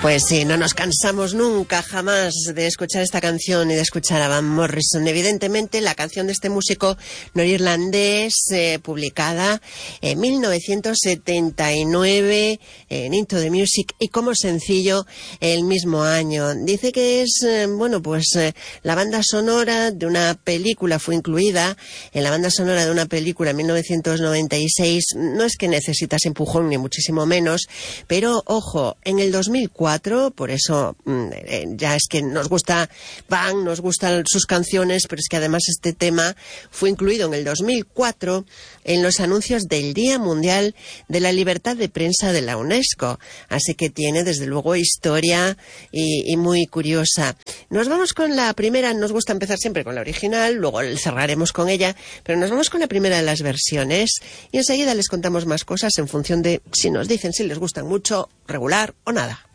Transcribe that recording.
Pues sí, no nos cansamos nunca, jamás, de escuchar esta canción y de escuchar a Van Morrison. Evidentemente, la canción de este músico norirlandés, publicada en 1979 en Into the Music y como sencillo el mismo año. Dice que es, la banda sonora de una película, fue incluida en la banda sonora de una película en 1996. No es que necesitas empujón, ni muchísimo menos, pero ojo, en el 2004, por eso ya es que nos gusta Van, nos gustan sus canciones, pero es que además este tema fue incluido en el 2004 en los anuncios del Día Mundial de la Libertad de Prensa de la UNESCO. Así que tiene desde luego historia y muy curiosa. Nos vamos con la primera, nos gusta empezar siempre con la original, luego cerraremos con ella, pero nos vamos con la primera de las versiones y enseguida les contamos más cosas en función de si nos dicen si les gustan mucho, regular o nada.